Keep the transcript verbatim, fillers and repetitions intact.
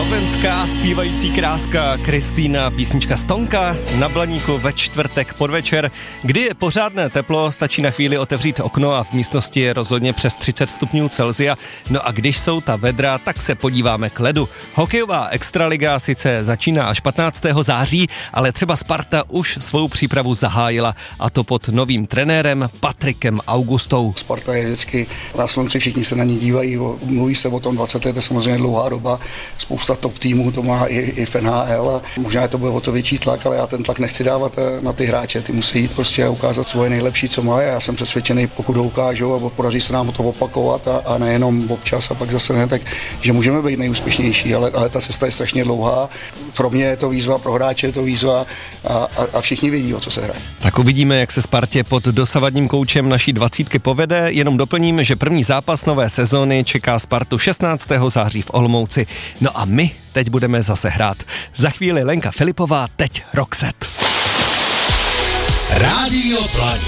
Slovenská zpívající kráska Kristýna, písnička Stonka na Blaníku ve čtvrtek podvečer, kdy je pořádné teplo, stačí na chvíli otevřít okno a v místnosti je rozhodně přes třicet stupňů Celsia. No a když jsou ta vedra, tak se podíváme k ledu. Hokejová extraliga sice začíná až patnáctého září, ale třeba Sparta už svou přípravu zahájila, a to pod novým trenérem Patrikem Augustou. Sparta je vždycky na slunci, všichni se na ní dívají, mluví se o tom dvacet let, to je samozřejmě dlouhá doba, spousta top týmů to má i, i v N H L a možná to bude o to větší tlak, ale já ten tlak nechci dávat na ty hráče, ty musí jít prostě a ukázat svoje nejlepší, co mají. Já jsem přesvědčený, pokud ho ukážou a podaří se nám to opakovat a, a nejenom občas a pak zase ne, tak že můžeme být nejúspěšnější, ale, ale ta cesta je strašně dlouhá. Pro mě je to výzva, pro hráče je to výzva a, a, a všichni vidí, o co se hraje. Tak uvidíme, jak se Spartě pod dosavadním koučem naší dvacítky povede. Jenom doplním, že první zápas nové sezóny čeká Spartu šestnáctého září v Olomouci. No a my teď budeme zase hrát. Za chvíli Lenka Filipová, teď Roxette. Rádio Planet.